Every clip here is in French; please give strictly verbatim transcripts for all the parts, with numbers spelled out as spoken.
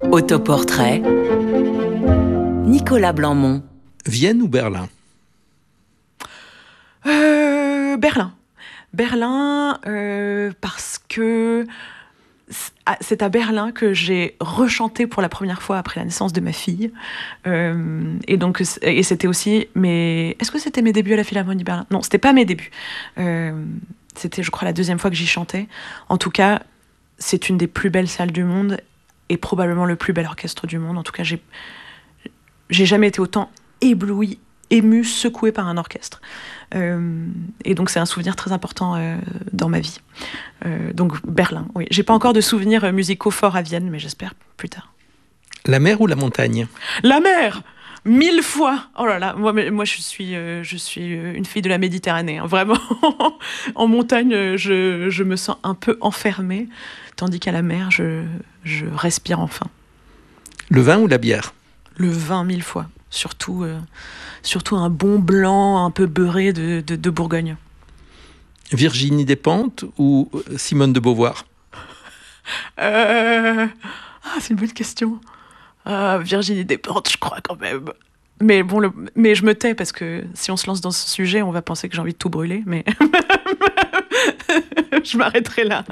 Autoportrait, Nicolas Blanmont. Vienne ou Berlin ? euh, Berlin. Berlin, euh, parce que c'est à Berlin que j'ai rechanté pour la première fois après la naissance de ma fille. Euh, et donc, et c'était aussi mes... Est-ce que c'était mes débuts à la Philharmonie de Berlin ? Non, c'était pas mes débuts. Euh, c'était, je crois, la deuxième fois que j'y chantais. En tout cas, c'est une des plus belles salles du monde et probablement le plus bel orchestre du monde. En tout cas, j'ai, j'ai jamais été autant éblouie, émue, secouée par un orchestre. Euh, et donc c'est un souvenir très important euh, dans ma vie. Euh, donc Berlin, oui. J'ai pas encore de souvenirs musicaux forts à Vienne, mais j'espère plus tard. La mer ou la montagne ? La mer ! Mille fois. Oh là là, moi, moi je suis, euh, je suis une fille de la Méditerranée, hein, vraiment. En montagne, je, je me sens un peu enfermée, tandis qu'à la mer, je, je respire enfin. Le vin ou la bière ? Le vin, mille fois. Surtout, euh, surtout un bon blanc un peu beurré de, de, de Bourgogne. Virginie Despentes ou Simone de Beauvoir ? euh... Ah, c'est une bonne question. Euh, Virginie Despentes, je crois quand même. Mais bon, le... mais je me tais parce que si on se lance dans ce sujet, on va penser que j'ai envie de tout brûler. Mais je m'arrêterai là.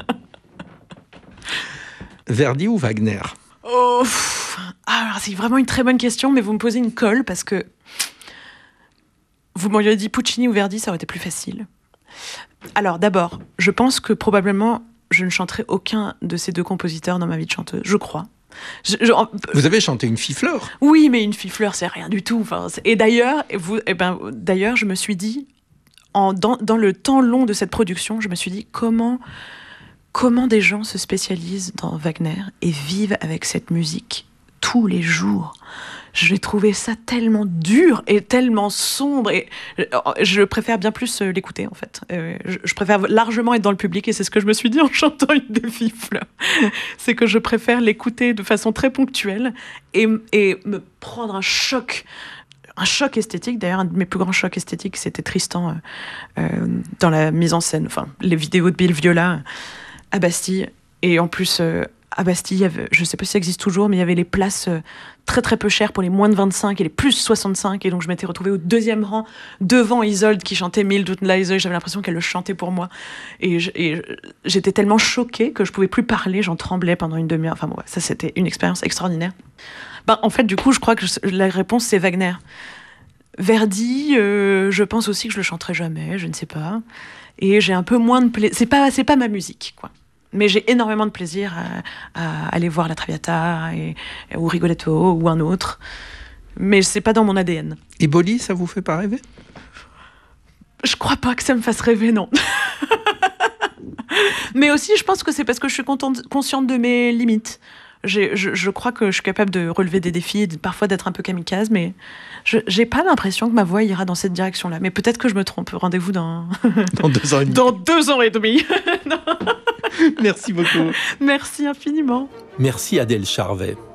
Verdi ou Wagner ? Oh, alors c'est vraiment une très bonne question, mais vous me posez une colle parce que vous m'auriez dit Puccini ou Verdi, ça aurait été plus facile. Alors d'abord, je pense que probablement je ne chanterai aucun de ces deux compositeurs dans ma vie de chanteuse, je crois. Je, je, vous avez chanté une fille-fleur ? Oui, mais une fille-fleur, c'est rien du tout. Enfin, et d'ailleurs, vous, et ben, d'ailleurs, je me suis dit, en, dans, dans le temps long de cette production, je me suis dit comment... Comment des gens se spécialisent dans Wagner et vivent avec cette musique tous les jours. J'ai trouvé ça tellement dur et tellement sombre. Et je préfère bien plus l'écouter, en fait. Je préfère largement être dans le public et c'est ce que je me suis dit en chantant une des filles-fleurs. C'est que je préfère l'écouter de façon très ponctuelle et, et me prendre un choc. Un choc esthétique. D'ailleurs, un de mes plus grands chocs esthétiques, c'était Tristan euh, dans la mise en scène. Enfin, les vidéos de Bill Viola à Bastille, et en plus euh, à Bastille, il y avait, je ne sais pas si ça existe toujours, mais il y avait les places euh, très très peu chères pour les moins de vingt-cinq et les plus soixante-cinq, et donc je m'étais retrouvée au deuxième rang devant Isolde qui chantait Mille Tut Leise, j'avais l'impression qu'elle le chantait pour moi, et, je, et j'étais tellement choquée que je ne pouvais plus parler, j'en tremblais pendant une demi-heure, enfin bon, ouais, ça c'était une expérience extraordinaire. Ben, en fait, du coup, je crois que je, la réponse c'est Wagner. Verdi, euh, je pense aussi que je le chanterai jamais, je ne sais pas, et j'ai un peu moins de plaisir, c'est pas, c'est pas ma musique, quoi. Mais j'ai énormément de plaisir à, à aller voir la Traviata et, ou Rigoletto ou un autre. Mais c'est pas dans mon A D N. Eboli, ça vous fait pas rêver ? Je crois pas que ça me fasse rêver, non. Mais aussi, je pense que c'est parce que je suis contente, consciente de mes limites. J'ai, je, je crois que je suis capable de relever des défis, parfois d'être un peu kamikaze, mais je j'ai pas l'impression que ma voix ira dans cette direction-là. Mais peut-être que je me trompe. Rendez-vous dans... dans deux ans et demi. Dans deux ans et demi. Merci beaucoup. Merci infiniment. Merci Adèle Charvet.